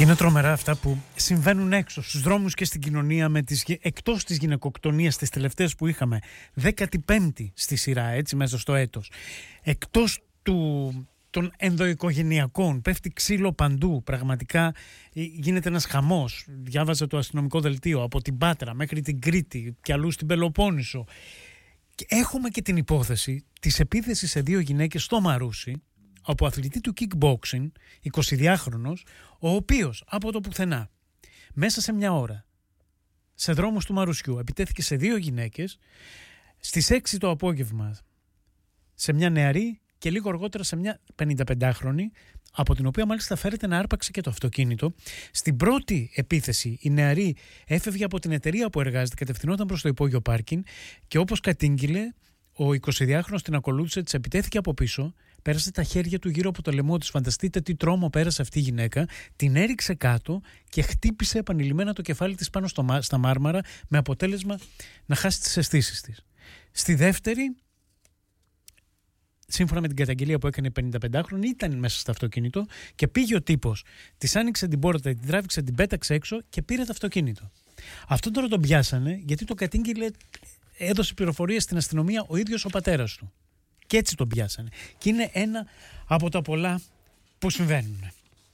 Είναι τρομερά αυτά που συμβαίνουν έξω στους δρόμους και στην κοινωνία με εκτός της γυναικοκτονίας τις τελευταίες που είχαμε, 15η στη σειρά, έτσι, μέσα στο έτος, εκτός των ενδοοικογενειακών, πέφτει ξύλο παντού, πραγματικά γίνεται ένας χαμός. Διάβαζα το αστυνομικό δελτίο από την Πάτρα μέχρι την Κρήτη και αλλού στην Πελοπόννησο. Και έχουμε και την υπόθεση της επίθεσης σε 2 γυναίκες στο Μαρούσι από αθλητή του kickboxing, 22χρονος, ο οποίος από το πουθενά, μέσα σε μια ώρα, σε δρόμους του Μαρουσιού, επιτέθηκε σε 2 γυναίκες, στις 6 το απόγευμα σε μια νεαρή και λίγο αργότερα σε μια 55χρονη, από την οποία μάλιστα φέρεται να άρπαξε και το αυτοκίνητο. Στην πρώτη επίθεση η νεαρή έφευγε από την εταιρεία που εργάζεται, κατευθυνόταν προς το υπόγειο πάρκινγκ και όπως κατήγγειλε, ο 22χρονος την ακολούθησε, της επιτέθηκε από πίσω, πέρασε τα χέρια του γύρω από το λαιμό της. Φανταστείτε τι τρόμο πέρασε αυτή η γυναίκα, την έριξε κάτω και χτύπησε επανειλημμένα το κεφάλι της πάνω στα μάρμαρα, με αποτέλεσμα να χάσει τις αισθήσεις της. Στη δεύτερη, σύμφωνα με την καταγγελία που έκανε η 55χρονη, ήταν μέσα στο αυτοκίνητο και πήγε ο τύπος, της άνοιξε την πόρτα, την τράβηξε, την πέταξε έξω και πήρε το αυτοκίνητο. Αυτόν τώρα τον πιάσανε γιατί το κατήγγειλε, έδωσε πληροφορίες στην αστυνομία ο ίδιος ο πατέρας του. Και έτσι τον πιάσανε. Και είναι ένα από τα πολλά που συμβαίνουν.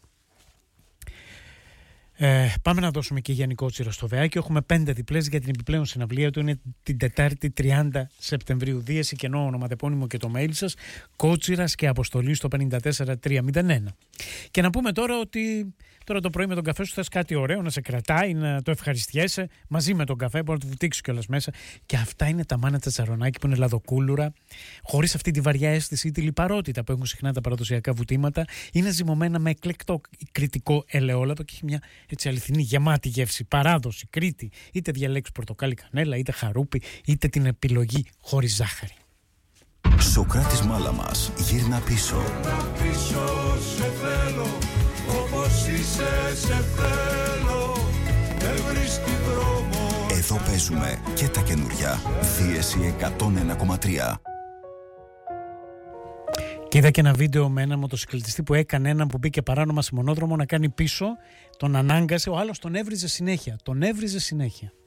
Πάμε να δώσουμε και Γιάννη Κότσιρα στο Βεάκι. Έχουμε 5 διπλές για την επιπλέον συναυλία του. Είναι την Τετάρτη 30 Σεπτεμβρίου. Δίεση κενό ονοματεπώνυμο και το mail σας. Κότσιρας και αποστολή στο 54301. Και να πούμε τώρα ότι τώρα το πρωί με τον καφέ σου θες κάτι ωραίο να σε κρατάει, να το ευχαριστιέσαι μαζί με τον καφέ. Μπορεί να το βουτήξεις κιόλας μέσα. Και αυτά είναι τα μάνα τσατσαρονάκι που είναι λαδοκούλουρα, χωρίς αυτή τη βαριά αίσθηση ή τη λιπαρότητα που έχουν συχνά τα παραδοσιακά βουτήματα. Είναι ζυμωμένα με εκλεκτό κρητικό ελαιόλαδο και έχει μια έτσι αληθινή γεμάτη γεύση. Παράδοση, Κρήτη. Είτε διαλέξεις πορτοκάλι κανέλα, είτε χαρούπι, είτε την επιλογή χωρίς ζάχαρη. Σοκράτης Μάλαμας, γύρνα πίσω. Γύρνα πίσω, σε θέλω, όπως είσαι, σε θέλω, δεν βρίσκει δρόμο. Εδώ παίζουμε και τα καινούρια. Δίεση 101,3. Και είδα και ένα βίντεο με ένα μοτοσυκλετιστή που έκανε έναν που μπήκε παράνομα σε μονόδρομο να κάνει πίσω, τον ανάγκασε, ο άλλος τον έβριζε συνέχεια.